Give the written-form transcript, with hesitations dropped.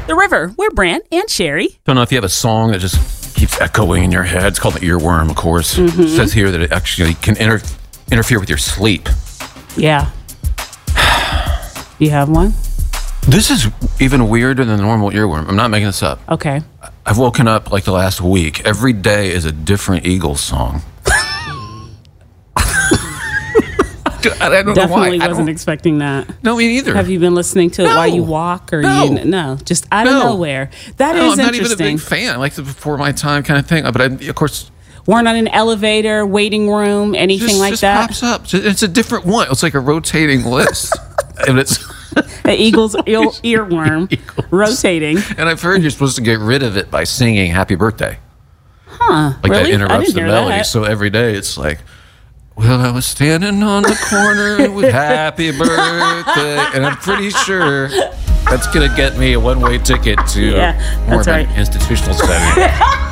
The River. We're Brant and Sherry. Don't know if you have a song that just keeps echoing in your head. It's called the earworm, of course. It says here that it actually can interfere with your sleep. Yeah. You have one? This is even weirder than the normal earworm. I'm not making this up. Okay. I've woken up like the last week. Every day is a different Eagles song. I don't know why. Definitely wasn't expecting that. No, me neither. Have you been listening to it while you walk or no? Just out of nowhere. That is I'm not interesting. even a big fan. I like the before my time kind of thing. But of course, weren't on an elevator, waiting room, anything like just that. Pops up. It's a different one. It's like a rotating list, and it's The Eagles earworm rotating. And I've heard you're supposed to get rid of it by singing "Happy Birthday." Huh? Like really? that interrupts the hear melody. that. So every day it's like, well, I was standing on the corner with "Happy Birthday," and I'm pretty sure that's gonna get me a one-way ticket to more that's of an right. institutional setting.